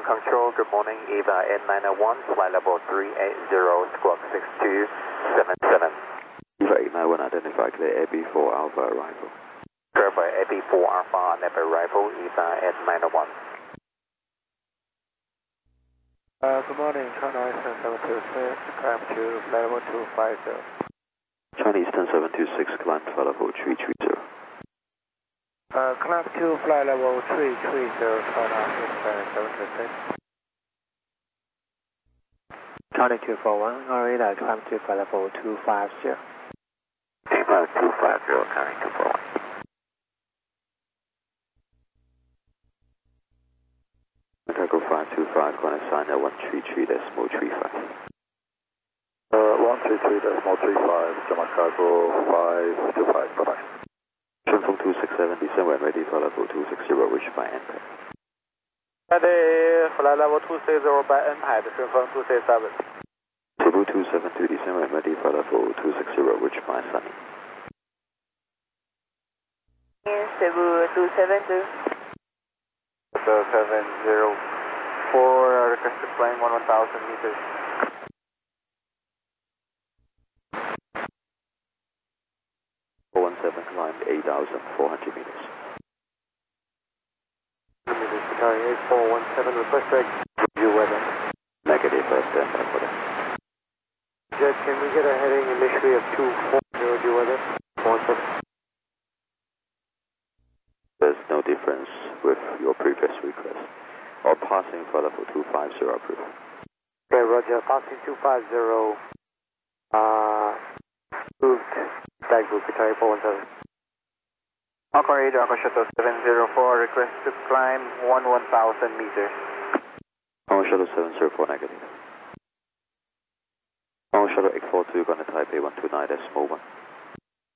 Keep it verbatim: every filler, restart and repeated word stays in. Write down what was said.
Ground Control, good morning. Eva N nine oh one, flight level three eight zero, squawk six two seven seven. Eva eight nine one, identify clear A B four Alpha arrival. Verify A B four Alpha, never arrival, Eva N nine oh one. Uh, good morning, China Eastern seven two six, climb to level two five zero. China Eastern seven two six, climb to level three three zero. Uh, climb to flight level three three zero, China Eastern seven two six. China two four one, Narita, climb to flight level two five zero. Eva two five zero, China two four one. Chicago five two five, climb sign at one three three decimal three five. Uh, one three three decimal three five, Jama Chicago five two five, bye bye. 顺风two six seven, descend when ready for level two six zero, reach by anchor. Ready, flight level two six zero by N-Pad, 顺风two six seven. Cebu two seven two, descend when ready for level two six zero, reach by Sunny. Cebu two seven two. seven zero four, request to climb one one thousand meters. four one seven, climb eight thousand four hundred meters. Meters, Battalion eight four one seven, request to review weather. Negative, uh, stand by for that. Jet, can we get a heading initially of two four zero due weather? four one seven. There's no difference with your previous request. Or passing for level two five zero approved. Okay, roger, passing two five zero, uh, approved, tag group, Battalion four one seven. Aqua Radio, Aqua Shuttle seven zero four, request to climb one one thousand meters. Aqua Shuttle seven zero four, negative. Aqua Shuttle eight four two, going to Taipei one two nine decimal one.